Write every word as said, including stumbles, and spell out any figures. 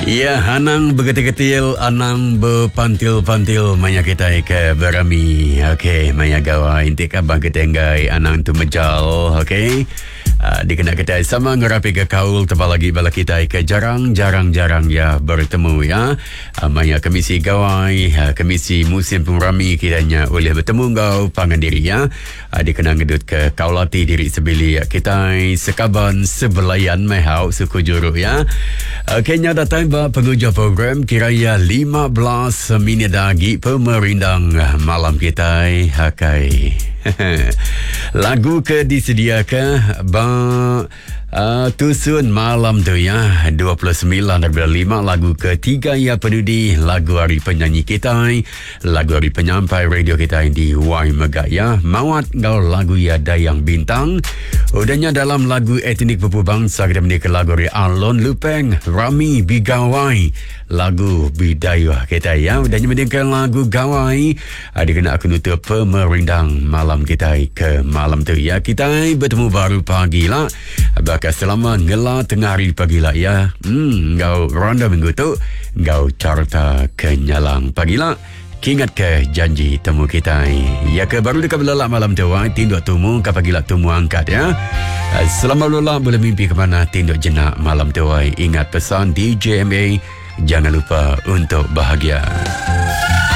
Ya, anang bergetil-getil, anang berpantil-pantil, maya kita ke berami. Okey, maya gawa inti kabang ketenggai anang tu mejal, okey. Uh, dikena kita sama ngerapi ke kaul tebal lagi bala kita ke jarang-jarang-jarang ya bertemu ya. Uh, maya komisi gawai, uh, komisi musim pemrami kiranya oleh bertemu ngau pangandiri ya. Uh, dikena ngedut ke kaulati diri sebili kita sekaban sebelayan mehau suku juru ya. Okey, nya datang ba penguja program kiranya lima belas minit lagi pemerindang malam kita hakai. Lagu ke disediakan ba uh, tusun malam tu ya dua puluh sembilan darab lima lagu ketiga ya penudi lagu hari penyanyi kita, lagu hari penyampai radio kita di Y Mega ya. Mawat ngau lagu ya Dayang Bintang. Udahnya dalam lagu etnik pupu bangsa kita menikah lagu dari Alon Lupeng Rami Bigawai, lagu Bidayah kita ya. Udahnya menikah lagu Gawai. Ada kena aku nutup pemerindang malam kita ke malam tu ya. Kita bertemu baru pagi lah. Bakal selama ngelah tengah hari pagi lah ya. Hmm, ngau ronda minggu tu ngau carta kenyalang pagi lah. Kingat ke janji temu kita ya ke baru dekat belakang malam tu ay, tinduk temu kapagilah temu angkat ya. Selamat lula boleh mimpi ke mana tinduk jenak malam tu ay. Ingat pesan D J M A, jangan lupa untuk bahagia.